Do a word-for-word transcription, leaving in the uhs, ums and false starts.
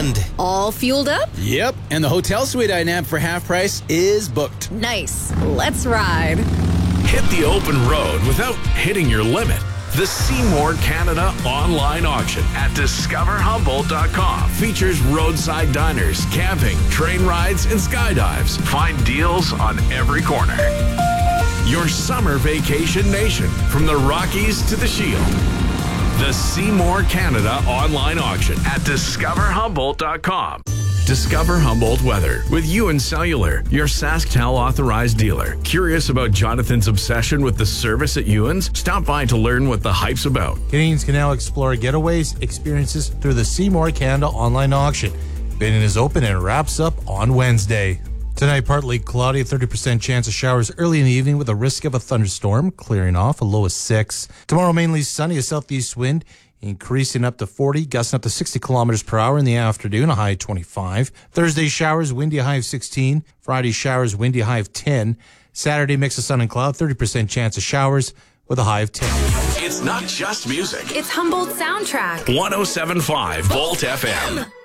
weekend. All fueled up? Yep, and the hotel suite I nabbed for half price is booked. Nice. Let's ride. Hit the open road without hitting your limit. The Seymour Canada online auction at discover humboldt dot com features roadside diners, camping, train rides, and skydives. Find deals on every corner. Your summer vacation nation, from the Rockies to the Shield. The Seymour Canada online auction at discover humboldt dot com. Discover Humboldt weather with Ewan Cellular, your SaskTel authorized dealer. Curious about Jonathan's obsession with the service at Ewan's? Stop by to learn what the hype's about. Canadians can now explore getaways experiences through the Seymour Canada online auction. Bidding is open and wraps up on Wednesday. Tonight, partly cloudy, thirty percent chance of showers early in the evening with a risk of a thunderstorm, clearing off, a low of six. Tomorrow, mainly sunny, a southeast wind, increasing up to forty, gusting up to sixty kilometers per hour in the afternoon, a high of twenty-five. Thursday, showers, windy, a high of sixteen. Friday, showers, windy, a high of ten. Saturday, mix of sun and cloud, thirty percent chance of showers with a high of ten. It's not just music. It's Humboldt Soundtrack. one oh seven point five Volt F M.